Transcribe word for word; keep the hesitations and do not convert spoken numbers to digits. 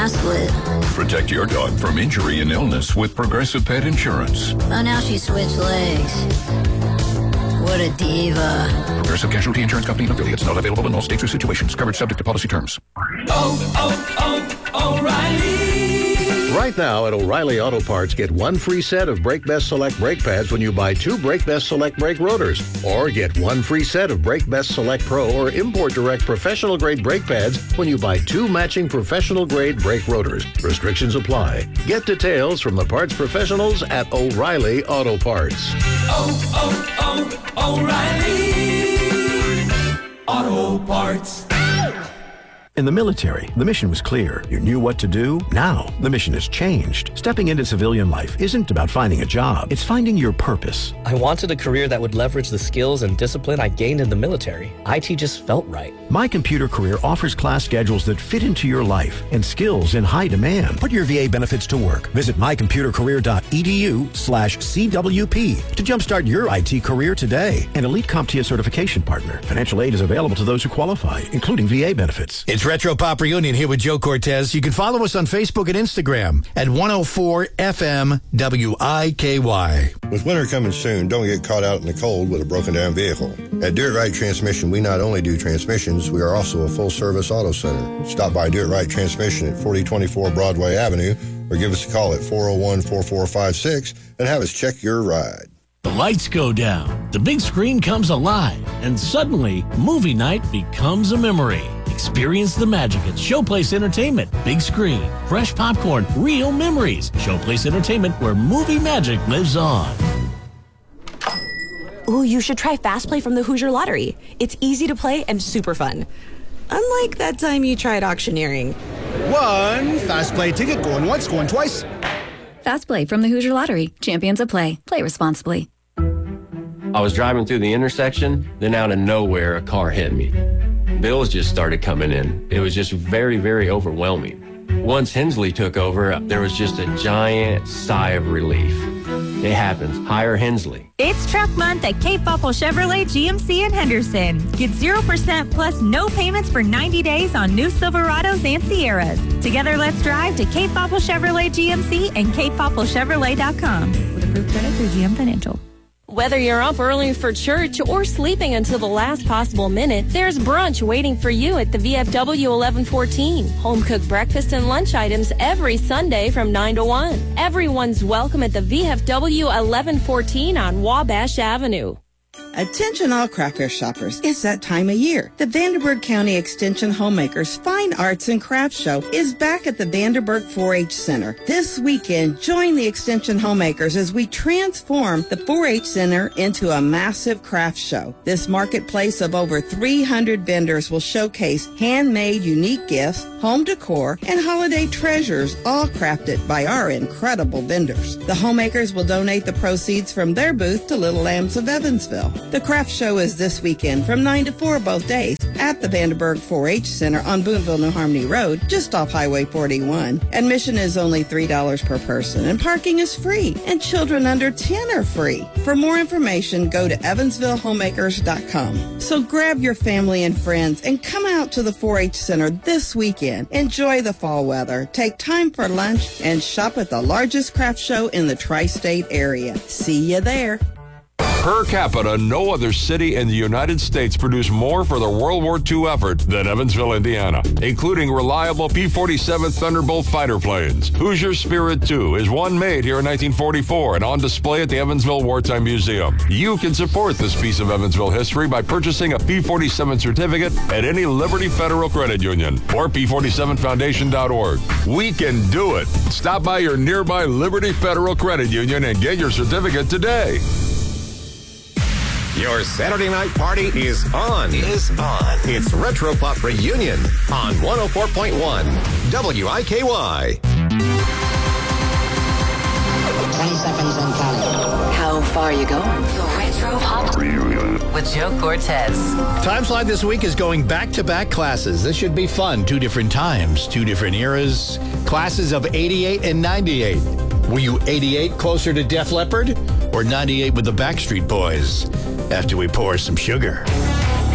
split. Protect your dog from injury and illness with Progressive Pet Insurance. Oh, now she switched legs. What a diva. Progressive Casualty Insurance Company and affiliates. Not available in all states or situations. Coverage subject to policy terms. Oh, oh, oh, O'Reilly. Right now at O'Reilly Auto Parts, get one free set of Brake Best Select brake pads when you buy two Brake Best Select brake rotors. Or get one free set of Brake Best Select Pro or Import Direct professional grade brake pads when you buy two matching professional grade brake rotors. Restrictions apply. Get details from the parts professionals at O'Reilly Auto Parts. Oh, oh, oh, O'Reilly Auto Parts. In the military, the mission was clear. You knew what to do. Now, the mission has changed. Stepping into civilian life isn't about finding a job. It's finding your purpose. I wanted a career that would leverage the skills and discipline I gained in the military. I T just felt right. My Computer Career offers class schedules that fit into your life and skills in high demand. Put your V A benefits to work. Visit mycomputercareer.edu slash CWP to jumpstart your I T career today. An Elite CompTIA certification partner. Financial aid is available to those who qualify, including V A benefits. It's Retro Pop Reunion here with Joe Cortez. You can follow us on Facebook and Instagram at one oh four F M W I K Y. With winter coming soon, don't get caught out in the cold with a broken down vehicle. At Do It Right Transmission, we not only do transmissions, we are also a full service auto center. Stop by Do It Right Transmission at forty twenty-four Broadway Avenue or give us a call at four oh one, four four five six and have us check your ride. The lights go down, the big screen comes alive, and suddenly, movie night becomes a memory. Experience the magic at Showplace Entertainment. Big screen, fresh popcorn, real memories. Showplace Entertainment, where movie magic lives on. Ooh, you should try Fast Play from the Hoosier Lottery. It's easy to play and super fun. Unlike that time you tried auctioneering. One Fast Play ticket going once, going twice. Fast Play from the Hoosier Lottery. Champions of play. Play responsibly. I was driving through the intersection, then out of nowhere, a car hit me. Bills just started coming in. It was just very, very overwhelming. Once Hensley took over, there was just a giant sigh of relief. It happens. Hire Hensley. It's Truck Month at Cape Popple Chevrolet G M C in Henderson. Get zero percent plus no payments for ninety days on new Silverados and Sierras. Together, let's drive to Cape Popple Chevrolet G M C and cape popple chevrolet dot com. With approved credit through G M Financial. Whether you're up early for church or sleeping until the last possible minute, there's brunch waiting for you at the V F W eleven fourteen. Home-cooked breakfast and lunch items every Sunday from nine to one. Everyone's welcome at the V F W eleven fourteen on Wabash Avenue. Attention all craft fair shoppers, it's that time of year. The Vanderburgh County Extension Homemakers Fine Arts and Crafts Show is back at the Vanderburgh four H Center. This weekend, join the Extension Homemakers as we transform the four H Center into a massive craft show. This marketplace of over three hundred vendors will showcase handmade unique gifts, home decor, and holiday treasures, all crafted by our incredible vendors. The homemakers will donate the proceeds from their booth to Little Lambs of Evansville. The craft show is this weekend from nine to four both days at the Vanderburgh four H Center on Boonville, New Harmony Road, just off Highway forty-one. Admission is only three dollars per person, and parking is free, and children under ten are free. For more information, go to evansville homemakers dot com. So grab your family and friends and come out to the four H Center this weekend. Enjoy the fall weather, take time for lunch, and shop at the largest craft show in the tri-state area. See you there. Per capita, no other city in the United States produced more for the World War Two effort than Evansville, Indiana, including reliable P forty-seven Thunderbolt fighter planes. Hoosier Spirit two is one made here in nineteen forty-four and on display at the Evansville Wartime Museum. You can support this piece of Evansville history by purchasing a P forty-seven certificate at any Liberty Federal Credit Union or P forty-seven foundation dot org. We can do it. Stop by your nearby Liberty Federal Credit Union and get your certificate today. Your Saturday night party is on. Is on. It's Retro Pop Reunion on one oh four point one W I K Y. twenty seconds and counting. How far are you going? The Retro Pop Reunion with Joe Cortez. Time slide this week is going back-to-back classes. This should be fun. Two different times, two different eras. Classes of eighty-eight and ninety-eight. Were you eighty-eight closer to Def Leppard or ninety-eight with the Backstreet Boys? After we pour some sugar.